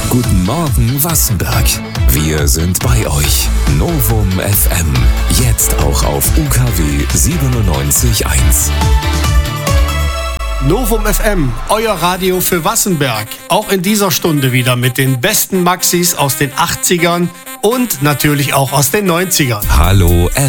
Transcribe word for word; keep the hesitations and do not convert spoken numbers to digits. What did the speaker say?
Guten Morgen, Wassenberg. Wir sind bei euch. Novum F M. Jetzt auch auf U K W siebenundneunzig Komma eins. Novum F M, euer Radio für Wassenberg. Auch in dieser Stunde wieder mit den besten Maxis aus den achtzigern und natürlich auch aus den neunzigern. Hallo F